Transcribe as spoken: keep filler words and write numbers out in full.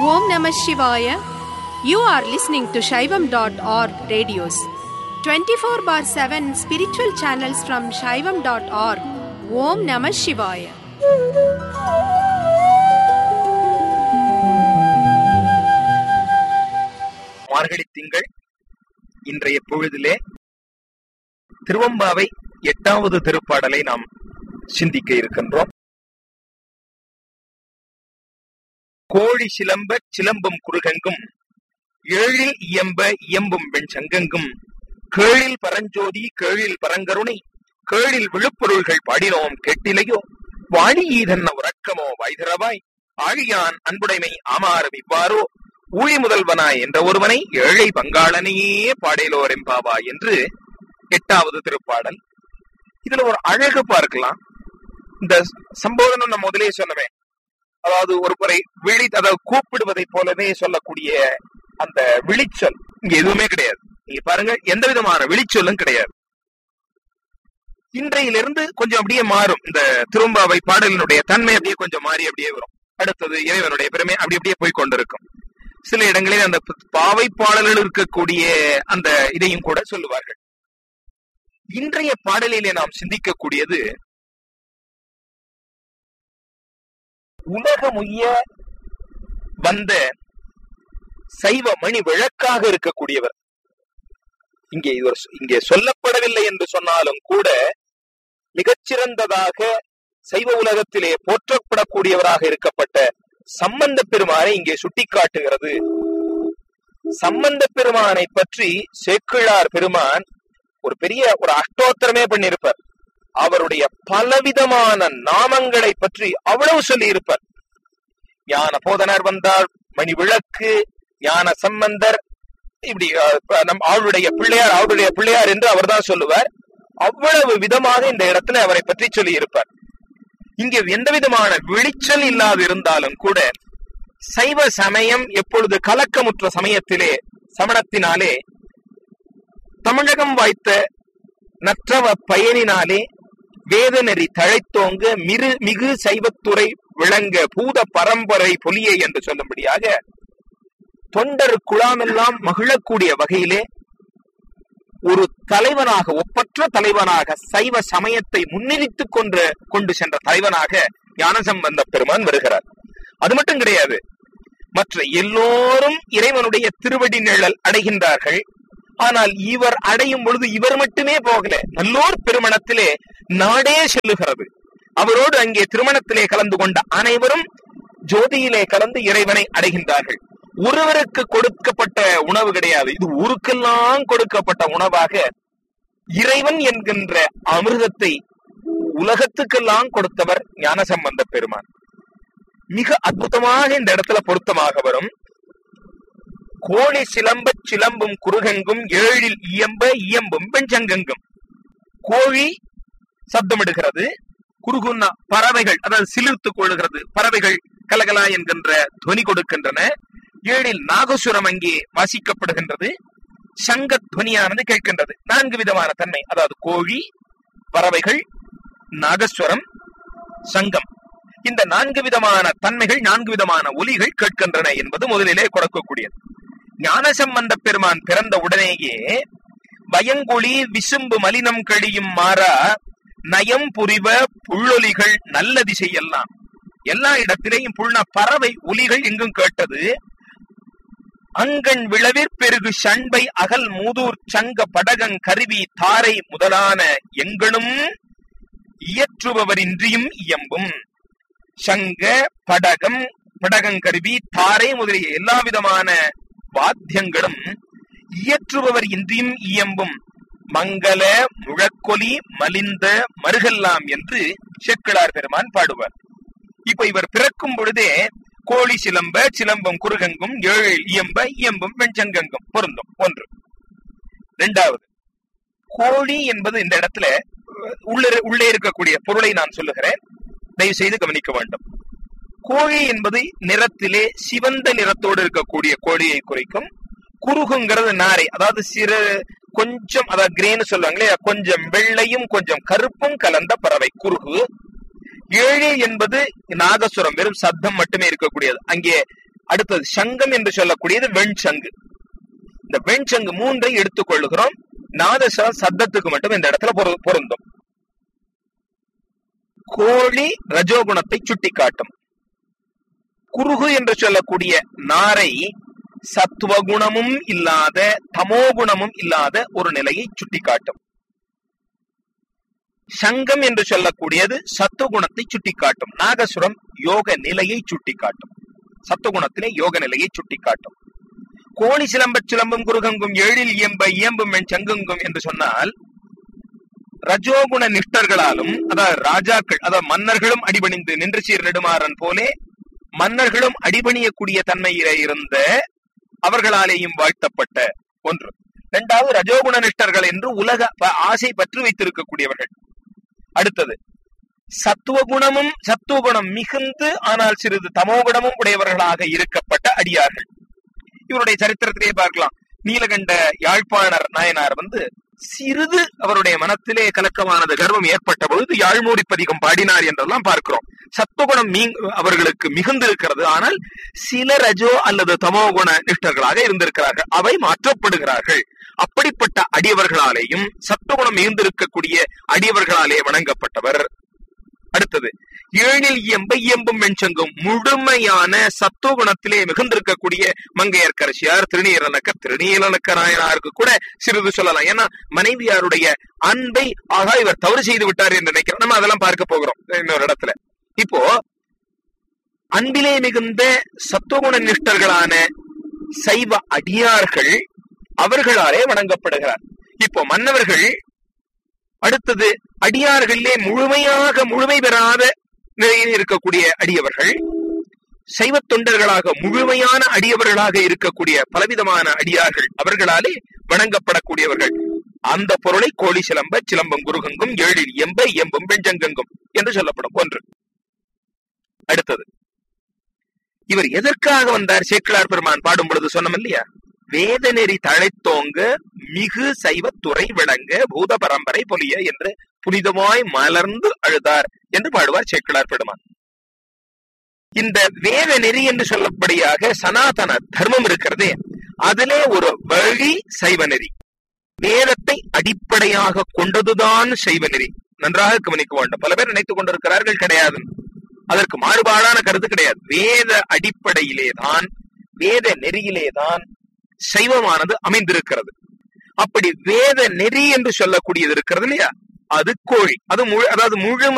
Om Namah Shivaya. You are listening to Shaivam dot org radios. twenty-four bar seven spiritual channels from Shaivam dot org. Om Namah Shivaya. மார்கழி திங்கள் இன்றைய பொழுதிலே திருவம்பாவை எட்டாவது திருப்பாடலை நாம் சிந்திக்க இருக்கின்றோம். கோழி சிலம்ப சிலம்பும் குறுகெங்கும் ஏழில் இயம்ப இயம்பும் வெண் சங்கெங்கும் கேழில் பரஞ்சோதி கேழில் பரங்கருணை கேழில் விழுப்பொருள்கள் பாடினோம் கேட்டிலையோ வாழி ஈதன்ன உறக்கமோ வாய்திரவாய் ஆழியான் அன்புடைமை ஆமாறும் இவ்வாறோ ஊழி முதல்வனாய் என்ற ஒருவனை ஏழை பங்காளனையே பாடலோர் எம்பாவா என்று எட்டாவது திருப்பாடல். இதுல ஒரு அழகு பார்க்கலாம். இந்த சம்போதனம் நம்ம முதலே சொன்னவே, அதாவது ஒருவரை விழி அதாவது கூப்பிடுவதை போலவே சொல்லக்கூடிய அந்த விழிச்சொல் இங்க எதுவுமே கிடையாது. நீங்க பாருங்க, எந்த விதமான விழிச்சொல்லும் கிடையாது. இன்றையிலிருந்து கொஞ்சம் அப்படியே மாறும். இந்த திரும்பாவை பாடலினுடைய தன்மை அப்படியே கொஞ்சம் மாறி அப்படியே வரும். அடுத்தது இறைவனுடைய பெருமை அப்படி அப்படியே போய் கொண்டிருக்கும். சில இடங்களில் அந்த பாவை பாடல்கள் இருக்கக்கூடிய அந்த இதையும் கூட சொல்லுவார்கள். இன்றைய பாடலிலே நாம் சிந்திக்கக்கூடியது உலகமுய்ய வந்த சைவ மணி விளக்காக இருக்கக்கூடியவர். இங்கே இவர் இங்கே சொல்லப்படவில்லை என்று சொன்னாலும் கூட மிகச்சிறந்ததாக சைவ உலகத்திலே போற்றப்படக்கூடியவராக இருக்கப்பட்ட சம்பந்த பெருமானை இங்கே சுட்டிக்காட்டுகிறது. சம்பந்த பெருமானை பற்றி சேக்கிழார் பெருமான் ஒரு பெரிய ஒரு அஷ்டோத்திரமே பண்ணியிருப்பார். அவருடைய பலவிதமான நாமங்களை பற்றி அவ்வளவு சொல்லி இருப்பார். ஞான போதனர் வந்தார், மணி விளக்கு, ஞான சம்பந்தர், இப்படி நம் அவருடைய பிள்ளையார் அவருடைய பிள்ளையார் என்று அவர் தான் சொல்லுவார். அவ்வளவு விதமாக இந்த இடத்துல அவரை பற்றி சொல்லி இருப்பார். இங்கே எந்த விதமான விழிச்சல் இல்லாது இருந்தாலும் கூட சைவ சமயம் எப்பொழுது கலக்கமுற்ற சமயத்திலே சமணத்தினாலே தமிழகம் வாய்த்த நற்றவ பயனினாலே வேத நெறி தழைத்தோங்க மிரு மிகு சைவத்துறை விளங்க பூத பரம்பரை பொலியை என்று சொல்லும்படியாக தொண்டர் குழாமெல்லாம் மகிழக்கூடிய வகையிலே ஒரு தலைவனாக, ஒப்பற்ற தலைவனாக, சைவ சமயத்தை முன்னிறுத்திக் கொண்டு கொண்டு சென்ற தலைவனாக ஞானசம்பந்த பெருமான் வருகிறார். அது மட்டும் கிடையாது, மற்ற எல்லோரும் இறைவனுடைய திருவடி நிழல் அடைகின்றார்கள். ஆனால் இவர் அடையும் பொழுது இவர் மட்டுமே போகல, நல்லோர் பெருமணத்திலே நாடே செல்லுகிறது. அவரோடு அங்கே திருமணத்திலே கலந்து கொண்ட அனைவரும் ஜோதியிலே கலந்து இறைவனை அடைகின்றார்கள். ஒருவருக்கு கொடுக்கப்பட்ட உணவு கிடையாது, இது ஊருக்கெல்லாம் கொடுக்கப்பட்ட உணவாக இறைவன் என்கின்ற அமிர்தத்தை உலகத்துக்கெல்லாம் கொடுத்தவர் ஞானசம்பந்த பெருமான். மிக அற்புதமாக இந்த இடத்துல பொருத்தமாக வரும். கோழி சிலம்ப சிலம்பும் குறுகெங்கும் ஏழில் இயம்ப இயம்பும் வெஞ்சங்கெங்கும். கோழி சப்தமிடுகிறது, குறுகுன்னா பறவைகள், அதாவது சிலிர்த்து கொள்கிறது, பறவைகள் கலகலா என்கின்ற துவனி கொடுக்கின்றன. ஏழில் நாகசுரம் அங்கே வாசிக்கப்படுகின்றது, சங்க துவனியானது கேட்கின்றது. நான்கு விதமான தன்மை, அதாவது கோழி, பறவைகள், நாகஸ்வரம், சங்கம். இந்த நான்கு விதமான தன்மைகள், நான்கு விதமான ஒலிகள் கேட்கின்றன என்பது முதலிலே கொடுக்கக்கூடியது. ஞானசம்பந்த பெருமான் பிறந்த உடனேயே வயங்குழி விசும்பு மலினம் கழியும் மாறா நயம் புரிவ புள்ளொலிகள் நல்ல திசையெல்லாம். எல்லா இடத்திலேயும் புள்ள பறவை ஒலிகள் எங்கும் கேட்டது. அங்கண் விளவிற் பெருகு சண்பை அகல் மூதூர் சங்க படகங் கருவி தாரை முதலான எங்கனும் இயற்றுபவரின்றியும் இயம்பும். சங்க படகம் படகங்கருவி தாரை முதலிய எல்லா விதமான வாத்தியங்களும் இயற்றுபவர் இன்றியும் இயம்பும் மங்கள முழக்கொலி மலிந்த மருகெல்லாம் என்று சேக்கிழார் பெருமான் பாடுவார். இப்ப இவர் பிறக்கும் பொழுதே கோழி சிலம்ப சிலம்பம் குறுகெங்கும் ஏழில் இயம்ப இயம்பும் வெண்சங்கெங்கும் பொருந்தும். ஒன்று. இரண்டாவது, கோழி என்பது இந்த இடத்துல உள்ளே உள்ளே இருக்கக்கூடிய பொருளை நான் சொல்லுகிறேன், தயவு செய்து கவனிக்க வேண்டும். கோழி என்பது நிறத்திலே சிவந்த நிறத்தோடு இருக்கக்கூடிய கோழியை குறிக்கும். குறுகுங்கிறது நாரை, அதாவது சிறு கொஞ்சம், அதாவது கிரேன்னு சொல்லுவாங்களே, கொஞ்சம் வெள்ளையும் கொஞ்சம் கருப்பும் கலந்த பறவை குறுகு. ஏழு என்பது நாகசுரம், வெறும் சத்தம் மட்டுமே இருக்கக்கூடியது. அங்கே அடுத்தது சங்கம் என்று சொல்லக்கூடியது வெண்சங்கு. இந்த வெண்சங்கு மூன்றை எடுத்துக் கொள்ளுகிறோம். நாதஸ்வரம் சத்தத்துக்கு மட்டும் இந்த இடத்துல பொருந்தும். கோழி ரஜோகுணத்தை சுட்டி காட்டும். குருகு என்று சொல்லக்கூடிய நாரை சத்துவகுணமும் இல்லாத தமோகுணமும் இல்லாத ஒரு நிலையை சுட்டி காட்டும். சங்கம் என்று சொல்லக்கூடியது சத்துவகுணத்தை சுட்டி காட்டும். நாகசுரம் யோக நிலையை சுட்டி காட்டும். சத்துவகுணத்திலே யோக நிலையை சுட்டி காட்டும். கோழி சிலம்ப சிலம்பும் குருகங்கும் ஏழில் இயம்ப இயம்பும் என் சங்குங்கும் என்று சொன்னால் ரஜோகுண நிஷ்டர்களாலும், அதாவது ராஜாக்கள், அதாவது மன்னர்களும் அடிபணிந்து நின்று சீர் நெடுமாறன் போலே மன்னர்களும் அடிபணியக்கூடிய தன்மையில இருந்த அவர்களாலேயும் வாழ்த்தப்பட்ட ஒன்று. இரண்டாவது ரஜோகுண நிஷ்டர்கள் என்று உலக ஆசை பற்றி வைத்திருக்கக்கூடியவர்கள். அடுத்தது சத்துவகுணமும் சத்துவகுணம் மிகுந்து ஆனால் சிறிது தமோகுணமும் உடையவர்களாக இருக்கப்பட்ட அடியார்கள். இவருடைய சரித்திரத்திலே பார்க்கலாம். நீலகண்ட யாழ்ப்பாணர் நாயனார் வந்து சிறிது அவருடைய மனத்திலே கலக்கமானது கர்வம் ஏற்பட்ட பொழுது யாழ்மூரி பதிகம் பாடினார் என்றெல்லாம் பார்க்கிறோம். சத்துவகுணம் அவர்களுக்கு மிகுந்து இருக்கிறது, ஆனால் சில ரஜோ அல்லது தமோகுண நிஷ்டர்களாக இருந்திருக்கிறார்கள். அவை மாற்றப்படுகிறார்கள். அப்படிப்பட்ட அடியவர்களாலேயும் சத்துவகுணம் மிகுந்திருக்கக்கூடிய அடியவர்களாலே வணங்கப்பட்டவர். அடுத்தது ஏழில் இயம்ப இயம்பும் வெண்சங்கும் முழுமையான சத்துவகுணத்திலே மிகுந்திருக்கக்கூடிய மங்கையர்க்கரசியார் திருநீலனக்கர் திருநீலனக்க நாயனாருக்கு கூட சிறிது சொல்லலாம். ஏன்னா மனைவியாருடைய அன்பை ஆகா இவர் தவறு செய்து விட்டார் என்று நினைக்கிறோம். நம்ம அதெல்லாம் பார்க்க போகிறோம் இன்னொரு இடத்துல. இப்போ அன்பிலே மிகுந்த சத்துவகுண நிஷ்டர்களான சைவ அடியார்கள் அவர்களாலே வணங்கப்படுகிறார். இப்போ மன்னவர்கள், அடுத்தது அடியார்களிலே முழுமையாக முழுமை பெறாத நிலையில் இருக்கக்கூடிய அடியவர்கள், சைவ தொண்டர்களாக முழுமையான அடியவர்களாக இருக்கக்கூடிய பலவிதமான அடியார்கள் அவர்களாலே வணங்கப்படக்கூடியவர்கள். அந்த பொருளை கோழி சிலம்ப சிலம்பம் குருகங்கும் ஏழில் எம்ப எம்பும் வெஞ்சங்கங்கும் என்று சொல்லப்படும் ஒன்று. அடுத்தது இவர் எதற்காக வந்தார்? சேக்கிழார் பெருமான் பாடும் பொழுது சொன்னோம் இல்லையா, வேத நெறி தழைத்தோங்க மிகு சைவ துறை விளங்க பூத பரம்பரை பொலிய என்று புனிதமாய் மலர்ந்து அழுதார் என்று பாடுவார் சேக்கிழார் பெருமான். இந்த வேத நெறி என்று சொல்லப்படியாக சனாதன தர்மம் இருக்கிறதே, அதிலே ஒரு வழி சைவ நெறி. வேதத்தை அடிப்படையாக கொண்டதுதான் சைவ நெறி. நன்றாக கவனிக்க வேண்டும். பல பேர் நினைத்துக் கொண்டிருக்கிறார்கள் கிடையாது, அதற்கு மாறுபாடான கருத்து கிடையாது. வேத அடிப்படையிலே தான், வேத நெறியிலே தான் சைவமானது அமைந்திருக்கிறது. அப்படி வேத நெறி என்று சொல்லக்கூடியது இருக்கிறது இல்லையா, அது கோழி. அது முழு அதாவது முழு